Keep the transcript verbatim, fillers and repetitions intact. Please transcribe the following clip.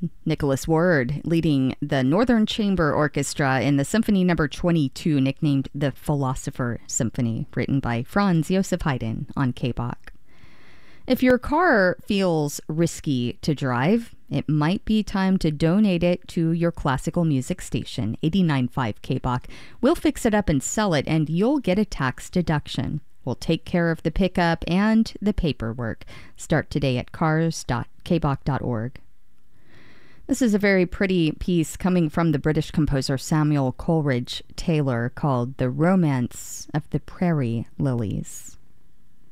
Nicholas Ward leading the Northern Chamber Orchestra in the Symphony Number twenty-two, nicknamed the Philosopher Symphony, written by Franz Joseph Haydn on K B O C. If your car feels risky to drive, it might be time to donate it to your classical music station, eighty-nine point five K B O C. We'll fix it up and sell it, and you'll get a tax deduction. We'll take care of the pickup and the paperwork. Start today at cars dot k b o c dot org. This is a very pretty piece coming from the British composer Samuel Coleridge Taylor called The Romance of the Prairie Lilies.